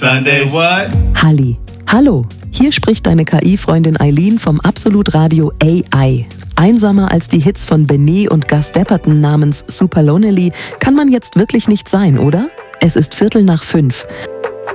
Sunday what? Halli. Hallo, hier spricht deine KI-Freundin Eileen vom Absolut Radio AI. Einsamer als die Hits von Benet und Gus Dapperton namens Super Lonely kann man jetzt wirklich nicht sein, oder? Es ist 4:45.